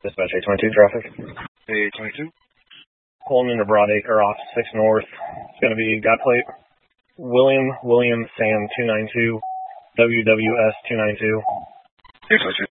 Dispatch 822 traffic. 822. Pulling into Broadacre off 6 North. It's going to be got plate William Sam 292, WWS 292. 622.